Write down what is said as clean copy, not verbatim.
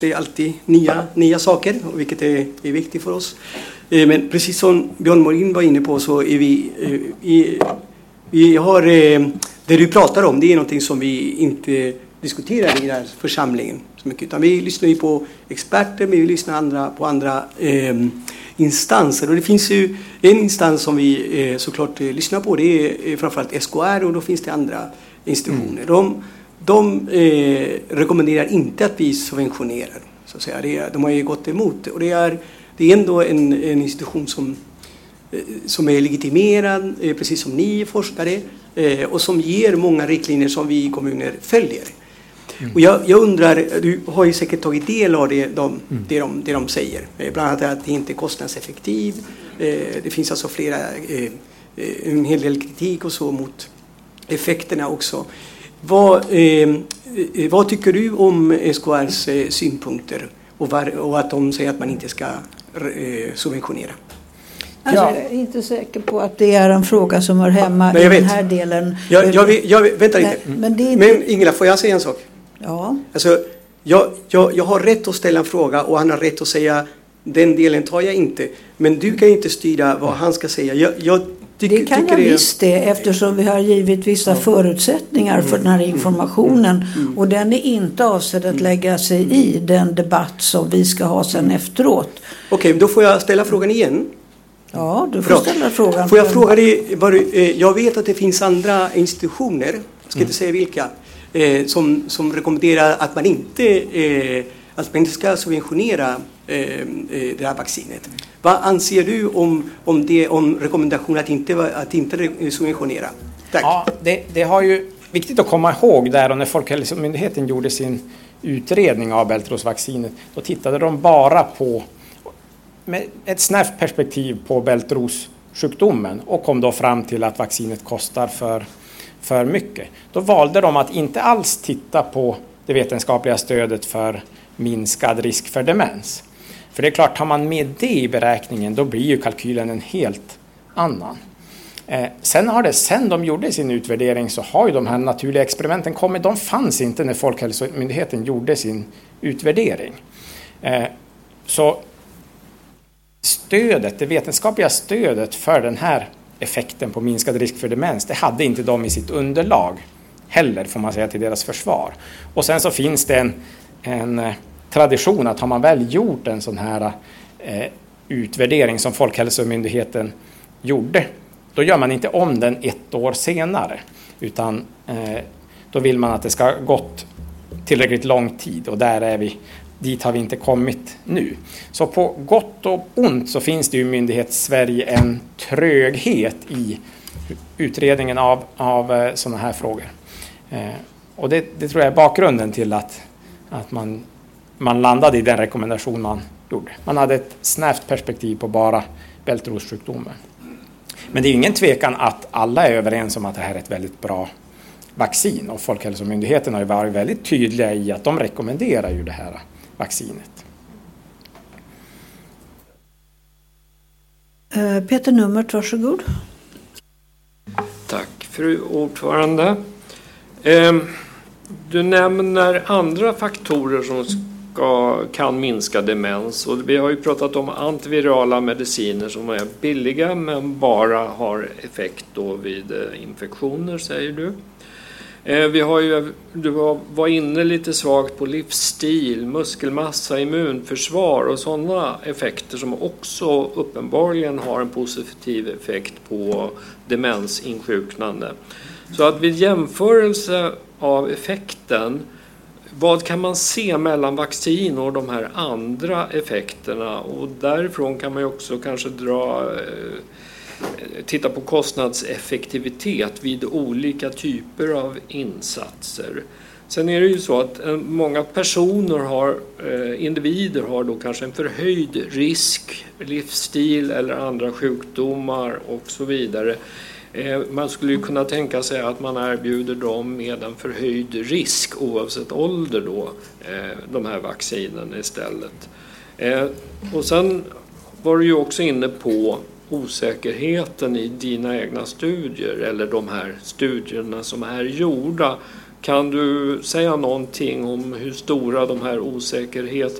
Det är alltid nya saker, vilket är viktigt för oss. Men precis som Björn Morin var inne på så är vi har det du pratar om, det är någonting som vi inte diskuterar i den här församlingen så mycket, utan vi lyssnar ju på experter, men vi lyssnar på andra instanser. Och det finns ju en instans som vi såklart lyssnar på, det är framförallt SKR, och då finns det andra institutioner. De rekommenderar inte att vi subventionerar, så att säga. De har ju gått emot det. Och det är ändå en institution som är legitimerad, precis som ni forskare, och som ger många riktlinjer som vi i kommuner följer. Och jag undrar, du har ju säkert tagit del av det de säger. Bland annat att det inte är kostnadseffektivt. Det finns alltså en hel del kritik och så mot effekterna också. Vad tycker du om SKRs synpunkter och att de säger att man inte ska subventionera? Alltså, jag är inte säker på att det är en fråga som hör hemma i den här delen. Vänta lite. Men Ingela, får jag säga en sak? Ja. Alltså, jag har rätt att ställa en fråga och han har rätt att säga den delen tar jag inte. Men du kan inte styra vad han ska säga. Det kan jag visst det, eftersom vi har givit vissa förutsättningar för den här informationen. Och den är inte avsedd att lägga sig i den debatt som vi ska ha sen efteråt. Okej, då får jag ställa frågan igen. Ja, du får ställa frågan. Får jag fråga dig, jag vet att det finns andra institutioner, jag ska inte säga vilka, som rekommenderar att man inte ska subventionera det här vaccinet. Vad anser du om rekommendationen att inte subventionera? Tack. Ja, det har ju viktigt att komma ihåg där, och när Folkhälsomyndigheten gjorde sin utredning av bältros-vaccinet, då tittade de bara på med ett snävt perspektiv på bältros-sjukdomen och kom då fram till att vaccinet kostar för mycket. Då valde de att inte alls titta på det vetenskapliga stödet för minskad risk för demens. För det är klart, tar man med det i beräkningen, då blir ju kalkylen en helt annan. Sen de gjorde sin utvärdering så har ju de här naturliga experimenten kommit. De fanns inte när Folkhälsomyndigheten gjorde sin utvärdering. Så det vetenskapliga stödet för den här effekten på minskad risk för demens, det hade inte de i sitt underlag heller, får man säga till deras försvar. Och sen så finns det en tradition att har man väl gjort en sån här utvärdering som Folkhälsomyndigheten gjorde, då gör man inte om den 1 år senare, utan då vill man att det ska gått tillräckligt lång tid, och dit har vi inte kommit nu. Så på gott och ont så finns det ju i Myndighets-Sverige en tröghet i utredningen av sådana här frågor. Och det tror jag är bakgrunden till att man landade i den rekommendation man gjorde. Man hade ett snävt perspektiv på bara bältros-sjukdomen. Men det är ingen tvekan att alla är överens om att det här är ett väldigt bra vaccin, och Folkhälsomyndigheten har ju varit väldigt tydliga i att de rekommenderar ju det här vaccinet. Peter Nummert, varsågod. Tack, fru ordförande. Du nämner andra faktorer som kan minska demens, och vi har ju pratat om antivirala mediciner som är billiga men bara har effekt då vid infektioner, säger du. Du var inne lite svagt på livsstil, muskelmassa, immunförsvar och sådana effekter som också uppenbarligen har en positiv effekt på demensinsjuknande. Så att vid jämförelse av effekten, vad kan man se mellan vaccin och de här andra effekterna? Och därifrån kan man ju också kanske titta på kostnadseffektivitet vid olika typer av insatser. Sen är det ju så att många individer har då kanske en förhöjd risk, livsstil eller andra sjukdomar och så vidare. Man skulle ju kunna tänka sig att man erbjuder dem med en förhöjd risk oavsett ålder då, de här vaccinen istället. Och sen var du ju också inne på osäkerheten i dina egna studier, eller de här studierna som är gjorda. Kan du säga någonting om hur stora de här osäkerheterna